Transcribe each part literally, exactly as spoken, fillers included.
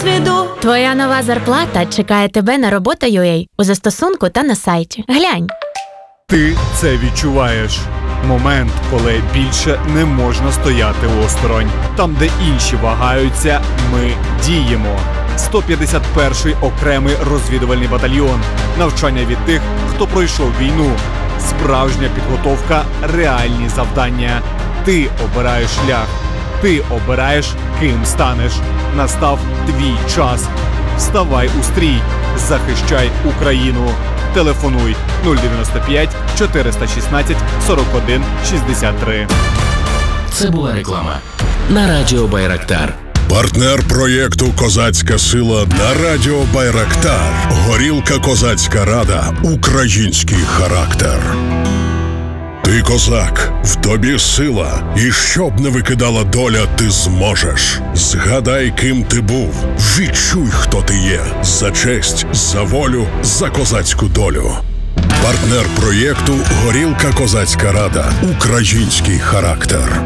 досвіду. Твоя нова зарплата чекає тебе на робота точка ю а у застосунку та на сайті. Глянь. Ти це відчуваєш. Момент, коли більше не можна стояти осторонь. Там, де інші вагаються, ми діємо. сто п'ятдесят перший окремий розвідувальний батальйон. Навчання від тих, хто пройшов війну. Справжня підготовка, реальні завдання. Ти обираєш шлях. Ти обираєш, ким станеш. Настав твій час. Вставай у стрій. Захищай Україну. Телефонуй нуль дев'яносто п'ять чотириста шістнадцять сорок один шістдесят три. Це була реклама на Радіо Байрактар. Партнер проєкту «Козацька сила» на Радіо Байрактар. Горілка «Козацька рада». Український характер. Ти козак, в тобі сила, і щоб не викидала доля, ти зможеш. Згадай, ким ти був, відчуй, хто ти є. За честь, за волю, за козацьку долю. Партнер проєкту «Горілка «Козацька рада». Український характер.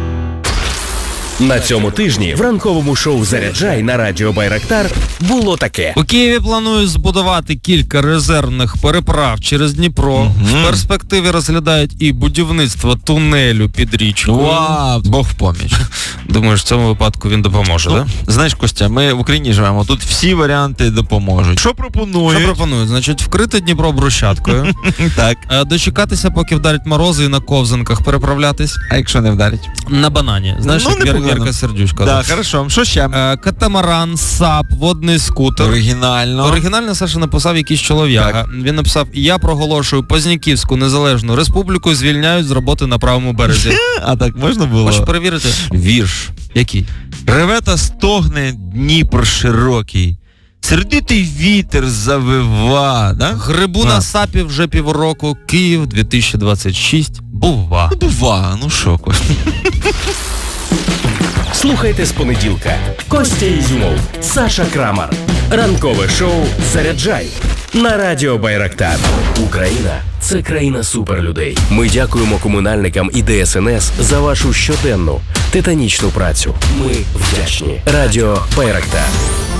На цьому тижні в ранковому шоу «Заряджай» на Радіо Байрактар було таке. У Києві планують збудувати кілька резервних переправ через Дніпро. Угу. В перспективі розглядають і будівництво тунелю під річкою. Вау, Бог в поміч. Думаєш, в цьому випадку він допоможе, ну, так? Да? Знаєш, Костя, ми в Україні живемо, тут всі варіанти допоможуть. Що пропонують? Що пропонують? Значить, вкрити Дніпро брусчаткою. Так. Дочекатися, поки вдарять морози і на ковзанках переправлятись. А якщо не вдарять? На банані. Знаєш, ну, як Вірка Сердючка. Так, да, хорошо. Що ще? Катамаран, сап, водний скутер. Оригінально. Оригінально Саша написав якийсь чолов'яга. Так. Він написав: я проголошую Позняківську незалежну республіку, звільняють з роботи на правому березі. А так можна було? Хочеш перевірити? Вірш. Який? Реве та стогне Дніпр широкий, сердитий вітер завива. Да? Грибу а. на сапі вже півроку, Київ дві тисячі двадцять шість. Бува. Ну, бува, ну шо, Костя. Слухайте з понеділка. Костя Ізюмов, Саша Крамар. Ранкове шоу «Заряджай» на Радіо Байрактар. Україна – це країна суперлюдей. Ми дякуємо комунальникам і Де Ес Ен Ес за вашу щоденну титанічну працю. Ми вдячні. Радіо Байрактар.